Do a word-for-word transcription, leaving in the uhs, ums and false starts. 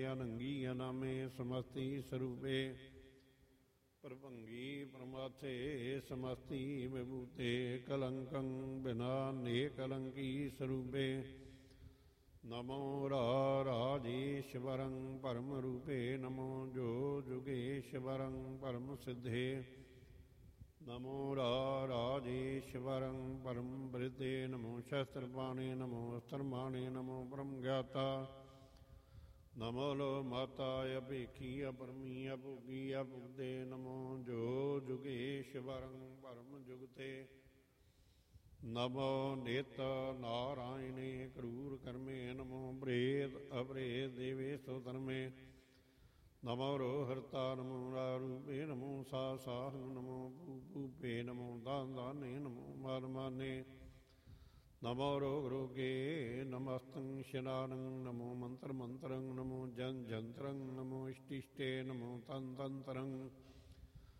ਅਨੰਗੀ ਅਨਾਮੇ ਸਮਸਤੀ ਸਰੂਪੇ ਪ੍ਰਭੰਗੀ ਪ੍ਰਮਾਥੇ ਸਮਸਤੀ ਵਿਭੂਤੇ ਕਲੰਕੰ ਬਿਨਾ ਨੇ ਕਲੰਕੀ ਸਰੂਪੇ ਨਮੋ ਰਾ ਰਾਜੇਸ਼ਵਰੰ ਪਰਮ ਰੂਪੇ ਨਮੋ ਜੋ ਜੁਗੇਸ਼ਵਰੰ ਪਰਮ ਸਿੱਧੇ ਨਮੋ ਰਾ ਰਾਜੇਸ਼ਵਰੰ ਪਰਮ ਬ੍ਰਿਤੇ ਨਮੋ ਸ਼ਸਤਰਪਾਣੇ ਨਮੋ ਅਸਤਰਮਾਣੇ ਨਮੋ ਪਰਮ ਗਿਆਤਾ ਨਮੋ ਲੋ ਮਾਤਾ ਅਭੇਖੀ ਅਪਰਮੀ ਅਭੋਗੀ ਅਭੁਗਦੇ ਨਮੋ ਜੋ ਜੁਗੇਸ਼ਵਰੰ ਪਰਮ ਜੁਗਤੇ ਨਮੋ ਨਿਤ ਨਾਰਾਇਣੇ ਕਰੂਰ ਕਰਮੇ ਨਮੋ ਬ੍ਰੇਦ ਅਬ੍ਰੇਦ ਦੇਵੇ ਸੋ ਧਰਮੇ ਨਮੋ ਰੋ ਹਰਤਾ ਨਮੋ ਰਾਰੂਪੇ ਨਮੋ ਸਾ ਸਾਹੰ ਨਮੋ ਭੂਪੇ ਨਮੋ ਦਾਨ ਦਾਨੇ ਨਮੋ ਮਾਨ ਮਾਨੇ ਨਮੋ ਰੋਗ ਰੋਗੇ ਨਮਸਤੰ ਸ਼ਨਾਨੰ ਨਮੋ ਮੰਤਰ ਮੰਤਰੰ ਨਮੋ ਜਨ ਜੰਤਰੰ ਨਮੋ ਇਸ਼ਟਿਸ਼ਟੇ ਨਮੋ ਤਨ ਤੰਤਰੰ